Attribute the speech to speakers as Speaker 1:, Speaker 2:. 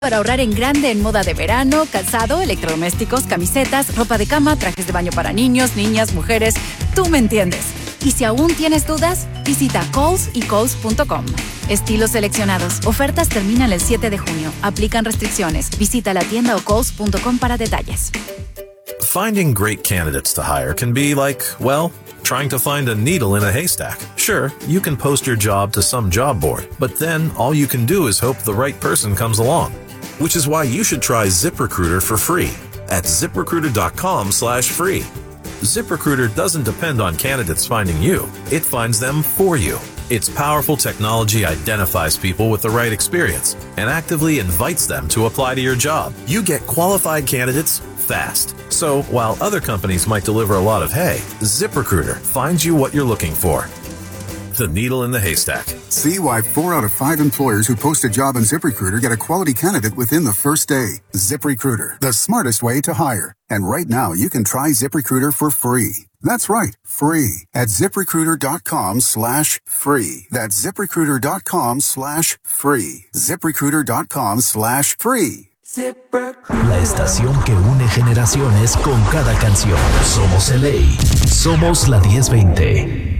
Speaker 1: Para ahorrar en grande en moda de verano, calzado, electrodomésticos, camisetas, ropa de cama, trajes de baño para niños, niñas, mujeres. Tú me entiendes. Y si aún tienes dudas, visita Kohl's y Kohl's.com. Estilos seleccionados. Ofertas terminan el 7 de junio. Aplican restricciones. Visita la tienda o Kohl's.com para detalles.
Speaker 2: Finding great candidates to hire can be like, well, trying to find a needle in a haystack. Sure, you can post your job to some job board, but then all you can do is hope the right person comes along. Which is why you should try ZipRecruiter for free at ZipRecruiter.com/free. ZipRecruiter doesn't depend on candidates finding you. It finds them for you. Its powerful technology identifies people with the right experience and actively invites them to apply to your job. You get qualified candidates fast. So while other companies might deliver a lot of hay, ZipRecruiter finds you what you're looking for. The needle in the haystack.
Speaker 3: See why 4 out of 5 employers who post a job on ZipRecruiter get a quality candidate within the first day. ZipRecruiter, the smartest way to hire. And right now, you can try ZipRecruiter for free. That's right, free at ZipRecruiter.com/free. That's ZipRecruiter.com/free. ZipRecruiter.com/free.
Speaker 4: La estación que une generaciones con cada canción. Somos LA. Somos la 1020.